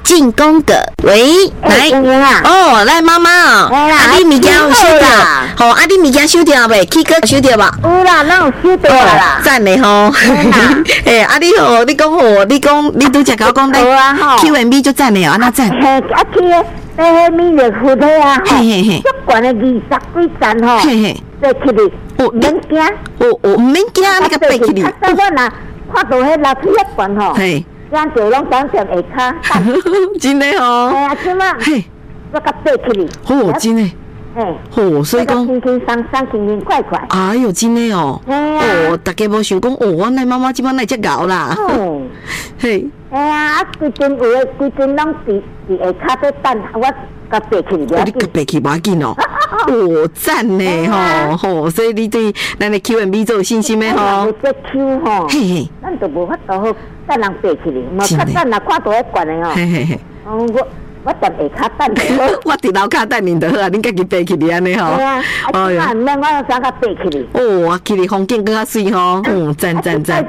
进攻的，喂，来，哦，来妈妈哦，你物件有收掉，好，你物件收掉未？去哥收掉吧？ 有啦，那有收掉啦， 赞的吼。哎，你好，你讲，你拄则甲我讲咧 ，Q&B 就赞的哦，安那赞？ 嘿，去迄米热付的啊， 嘿嘿嘿， 足悬的20几层吼， 嘿嘿， 爬起哩，免惊， 唔免惊，你个爬起哩。 啊，我若看到迄楼梯遐悬吼， 嘿， 咱就拢当在下骹。 真的吼。 哎呀，即嘛， 嘿， 我甲爬起哩。 哦，真的。 嘿， 所以讲， 轻轻松松，轻轻快快。 哎呦，真的哦。大家无想讲，我那妈妈即摆那只搞啦。嘿。 哎呀，规阵拢伫下骹在等，我甲爬起哩。 你甲爬起无要紧哦。赞呢吼，所以你对咱的 Q&B 做有信心的吼。 这 Q 吼， 嘿嘿， 咱就无法度好等人爬起哩，无较等若看到迄悬的吼。 嘿嘿嘿。 我踮下骹等就好。 我伫楼骹等恁就好啊，恁家己爬起哩安尼吼。 哎呀，唔免我上甲爬起哩。 起哩风景更较水吼，赞赞赞。